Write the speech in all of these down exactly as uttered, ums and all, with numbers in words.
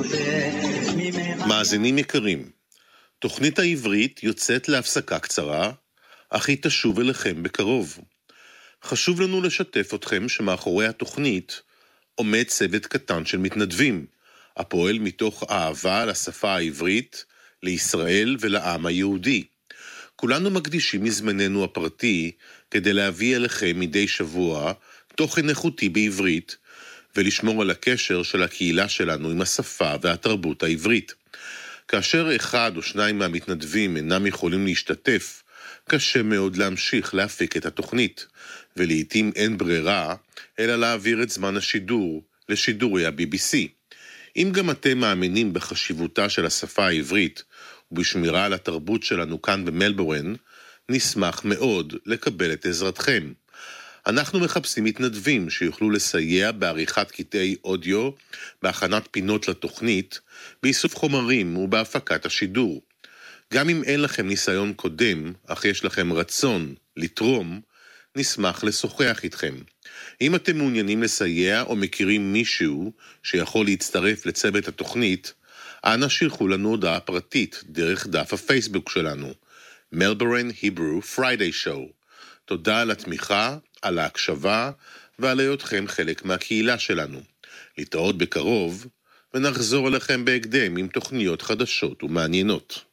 מאזינים יקרים, תוכנית העברית יוצאת להפסקה קצרה, אך היא תשוב אליכם בקרוב. חשוב לנו לשתף אתכם שמאחורי התוכנית עומד צוות קטן של מתנדבים, הפועל מתוך אהבה לשפה העברית, לישראל ולעם היהודי. כולנו מקדישים מזמננו הפרטי כדי להביא אליכם מדי שבוע תוכן איכותי בעברית, ולשמור על הקשר של הקהילה שלנו עם השפה והתרבות העברית. כאשר אחד או שניים מהמתנדבים אינם יכולים להשתתף, קשה מאוד להמשיך להפיק את התוכנית, ולעיתים אין ברירה אלא להעביר את זמן השידור לשידורי ה-בי בי סי. אם גם אתם מאמינים בחשיבותה של השפה העברית ובשמירה על התרבות שלנו כאן במלבורן, נשמח מאוד לקבל את עזרתכם. אנחנו מחפשים מתנדבים שיוכלו לסייע בעריכת קטעי אודיו, בהכנת פינות לתוכנית, באיסוף חומרים ובהפקת השידור. גם אם אין לכם ניסיון קודם, אך יש לכם רצון לתרום, נשמח לשוחח איתכם. אם אתם מעוניינים לסייע או מכירים מישהו שיכול להצטרף לצוות התוכנית, אנא שילחו לנו הודעה פרטית דרך דף הפייסבוק שלנו, Melbourne Hebrew Friday Show. תודה על התמיכה, על ההקשבה ועל היותכם חלק מהקהילה שלנו. להתראות בקרוב ונחזור אליכם בהקדם עם תוכניות חדשות ומעניינות.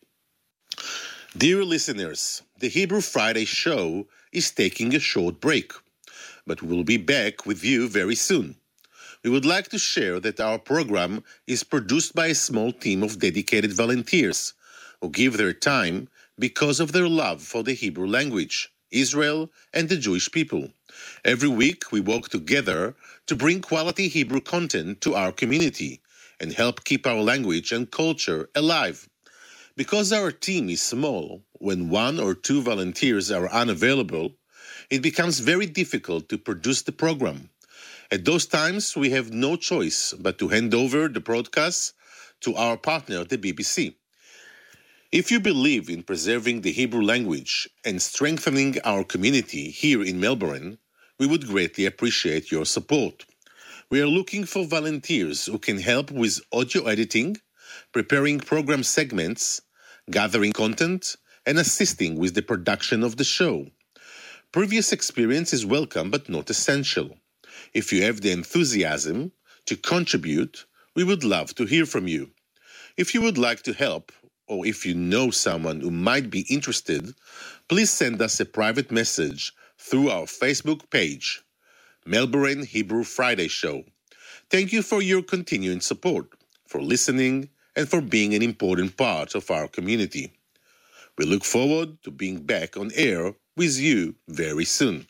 Dear listeners, the Hebrew Friday show is taking a short break, but we will be back with you very soon. We would like to share that our program is produced by a small team of dedicated volunteers who give their time because of their love for the Hebrew language, Israel, and the Jewish people. Every week we work together to bring quality Hebrew content to our community and help keep our language and culture alive. Because our team is small, when one or two volunteers are unavailable, it becomes very difficult to produce the program. At those times, we have no choice but to hand over the broadcasts to our partner, the B B C. If you believe in preserving the Hebrew language and strengthening our community here in Melbourne, we would greatly appreciate your support. We are looking for volunteers who can help with audio editing, preparing program segments, gathering content, and assisting with the production of the show. Previous experience is welcome but not essential. If you have the enthusiasm to contribute, we would love to hear from you. If you would like to help, or if you know someone who might be interested, please send us a private message through our Facebook page, Melbourne Hebrew Friday Show. Thank you for your continuing support, for listening, and for being an important part of our community. We look forward to being back on air with you very soon.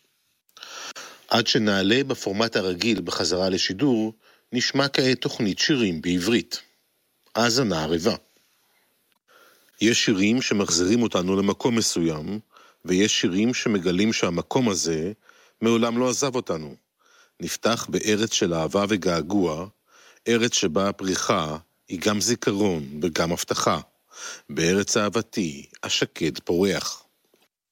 עד שנעלה בפורמט הרגיל בחזרה לשידור, נשמע כעת תוכנית שירים בעברית. האזנה ערבה. יש שירים שמחזירים אותנו למקום מסוים, ויש שירים שמגלים שהמקום הזה מעולם לא עזב אותנו. נפתח בארץ של אהבה וגעגוע, ארץ שבה הפריחה היא גם זיכרון וגם הבטחה. בארץ אהבתי, השקד פורח.